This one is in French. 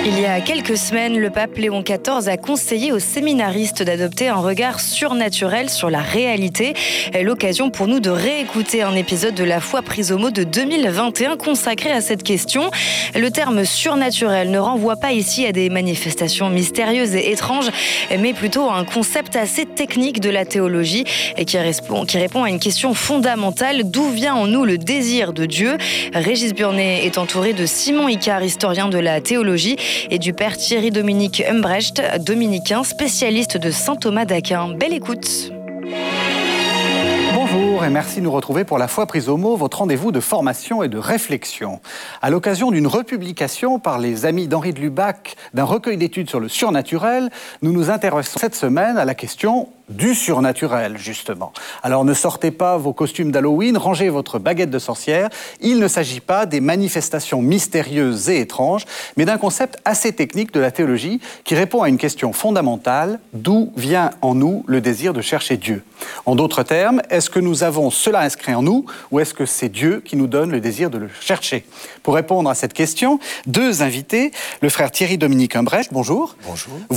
Il y a quelques semaines, le pape Léon XIV a conseillé aux séminaristes d'adopter un regard surnaturel sur la réalité. L'occasion pour nous de réécouter un épisode de La foi prise au mot de 2021 consacré à cette question. Le terme surnaturel ne renvoie pas ici à des manifestations mystérieuses et étranges, mais plutôt à un concept assez technique de la théologie et qui répond à une question fondamentale: d'où vient en nous le désir de Dieu? Régis Burnet est entouré de Simon Icard, historien de la théologie, et du père Thierry-Dominique Humbrecht, dominicain, spécialiste de saint Thomas d'Aquin. Belle écoute. Bonjour et merci de nous retrouver pour La foi prise au mot, votre rendez-vous de formation et de réflexion. À l'occasion d'une republication par les amis d'Henri de Lubac d'un recueil d'études sur le surnaturel, nous nous intéressons cette semaine à la question du surnaturel, justement. Alors ne sortez pas vos costumes d'Halloween, rangez votre baguette de sorcière. Il ne s'agit pas des manifestations mystérieuses et étranges, mais d'un concept assez technique de la théologie qui répond à une question fondamentale: d'où vient en nous le désir de chercher Dieu? En d'autres termes, est-ce que nous avons cela inscrit en nous ou est-ce que c'est Dieu qui nous donne le désir de le chercher? Pour répondre à cette question, deux invités, le frère Thierry-Dominique Humbrecht, bonjour. Bonjour.